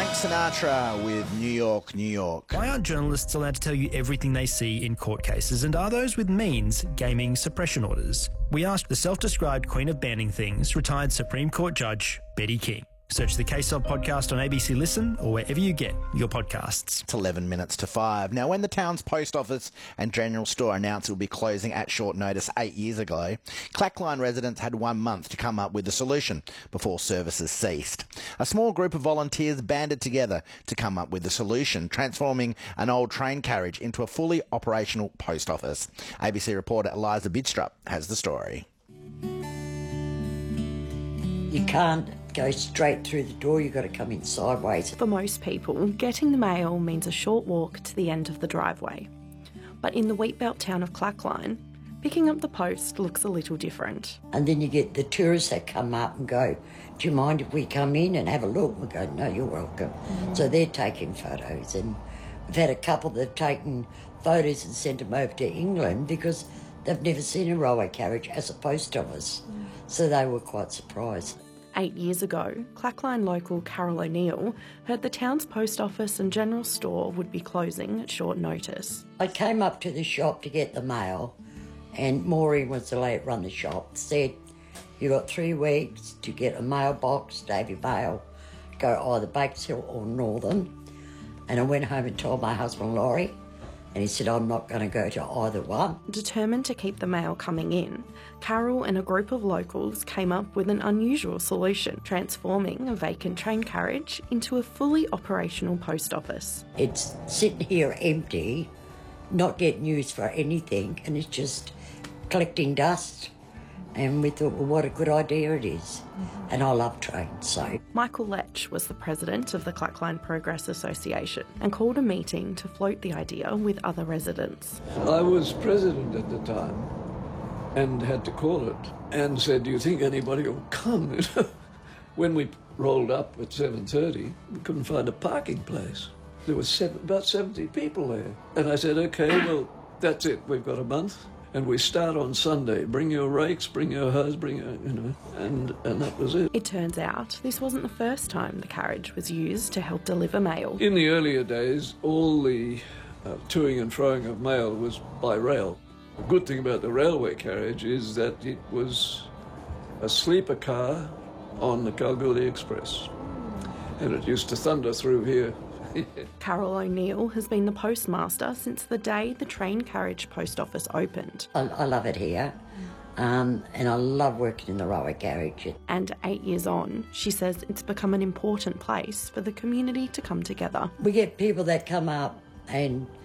Frank Sinatra with New York, New York. Why aren't journalists allowed to tell you everything they see in court cases, and are those with means gaming suppression orders? We asked the self-described queen of banning things, retired Supreme Court Judge Betty King. Search the Case Of podcast on ABC Listen or wherever you get your podcasts. It's 11 minutes to 5. Now, when the town's post office and general store announced it would be closing at short notice 8 years ago, Clackline residents had 1 month to come up with a solution before services ceased. A small group of volunteers banded together to come up with a solution, transforming an old train carriage into a fully operational post office. ABC reporter Eliza Bidstrup has the story. You can't go straight through the door, you've got to come in sideways. For most people, getting the mail means a short walk to the end of the driveway. But in the wheatbelt town of Clackline, picking up the post looks a little different. And then you get the tourists that come up and go, do you mind if we come in and have a look? We go, no, you're welcome. So they're taking photos, and we've had a couple that have taken photos and sent them over to England because they've never seen a railway carriage as a post office. So they were quite surprised. 8 years ago, Clackline local Carol O'Neill heard the town's post office and general store would be closing at short notice. I came up to the shop to get the mail, and Maureen was the lady that run the shop, said, you got 3 weeks to get a mailbox, Davy Mail, go either Bakes Hill or Northern. And I went home and told my husband Laurie, and he said, I'm not going to go to either one. Determined to keep the mail coming in, Carol and a group of locals came up with an unusual solution, transforming a vacant train carriage into a fully operational post office. It's sitting here empty, not getting used for anything, and it's just collecting dust. And we thought, well, what a good idea it is. And I love trains, so. Michael Lech was the president of the Clackline Progress Association and called a meeting to float the idea with other residents. I was president at the time and had to call it and said, do you think anybody will come? When we rolled up at 7:30, we couldn't find a parking place. There was about 70 people there. And I said, OK, well, that's it. We've got a month. And we start on Sunday. Bring your rakes, bring your hose, bring your, and that was it. It turns out this wasn't the first time the carriage was used to help deliver mail. In the earlier days, all the toing and froing of mail was by rail. The good thing about the railway carriage is that it was a sleeper car on the Kalgoorlie Express. And it used to thunder through here. Carol O'Neill has been the postmaster since the day the train carriage post office opened. I love it here, and I love working in the railway carriage. And 8 years on, she says it's become an important place for the community to come together. We get people that come up and